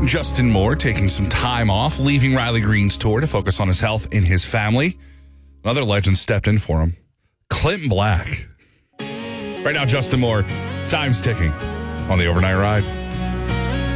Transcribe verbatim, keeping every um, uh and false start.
Justin Moore taking some time off, leaving Riley Green's tour to focus on his health and his family. Another legend stepped in for him, Clint Black. Right now, Justin Moore, time's ticking on the Overnight Ride.